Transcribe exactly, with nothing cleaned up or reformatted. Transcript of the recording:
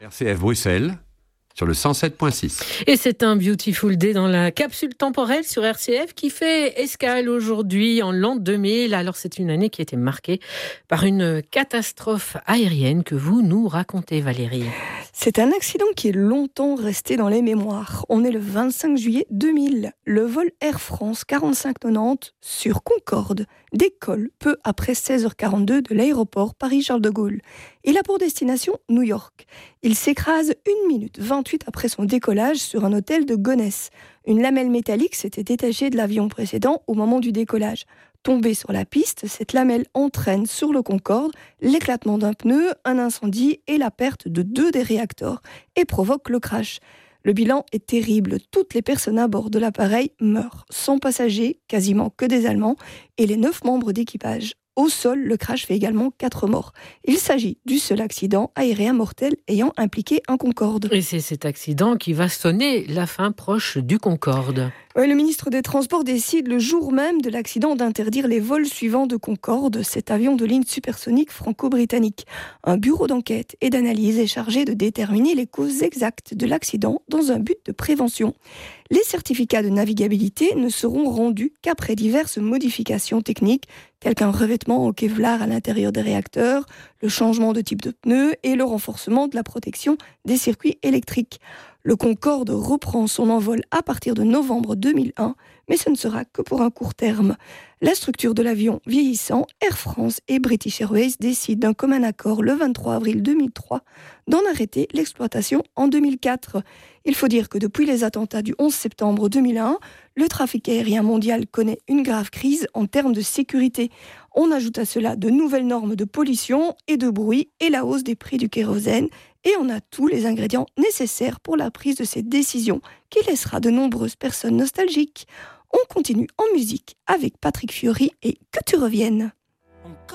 R C F Bruxelles, sur le cent sept virgule six. Et c'est un Beautiful Day dans la capsule temporelle sur R C F qui fait escale aujourd'hui en l'an deux mille. Alors c'est une année qui a été marquée par une catastrophe aérienne que vous nous racontez, Valérie. C'est un accident qui est longtemps resté dans les mémoires. On est le vingt-cinq juillet deux mille. Le vol Air France quarante-cinq quatre-vingt-dix sur Concorde décolle peu après seize heures quarante-deux de l'aéroport Paris-Charles de Gaulle. Il a pour destination New York. Il s'écrase une minute vingt-huit après son décollage sur un hôtel de Gonesse. Une lamelle métallique s'était détachée de l'avion précédent au moment du décollage. Tombée sur la piste, cette lamelle entraîne sur le Concorde l'éclatement d'un pneu, un incendie et la perte de deux des réacteurs et provoque le crash. Le bilan est terrible. Toutes les personnes à bord de l'appareil meurent, sans passagers, quasiment que des Allemands, et les neuf membres d'équipage. Au sol, le crash fait également quatre morts. Il s'agit du seul accident aérien mortel ayant impliqué un Concorde. Et c'est cet accident qui va sonner la fin proche du Concorde. Ouais, le ministre des Transports décide le jour même de l'accident d'interdire les vols suivants de Concorde, cet avion de ligne supersonique franco-britannique. Un bureau d'enquête et d'analyse est chargé de déterminer les causes exactes de l'accident dans un but de prévention. Les certificats de navigabilité ne seront rendus qu'après diverses modifications techniques, telles qu'un revêtement au Kevlar à l'intérieur des réacteurs, le changement de type de pneus et le renforcement de la protection des circuits électriques. Le Concorde reprend son envol à partir de novembre deux mille un, mais ce ne sera que pour un court terme. La structure de l'avion vieillissant, Air France et British Airways décident d'un commun accord le vingt-trois avril deux mille trois d'en arrêter l'exploitation en deux mille quatre. Il faut dire que depuis les attentats du onze septembre deux mille un, le trafic aérien mondial connaît une grave crise en termes de sécurité. On ajoute à cela de nouvelles normes de pollution et de bruit et la hausse des prix du kérosène. Et on a tous les ingrédients nécessaires pour la prise de cette décision qui laissera de nombreuses personnes nostalgiques. On continue en musique avec Patrick Fiori et Que tu reviennes.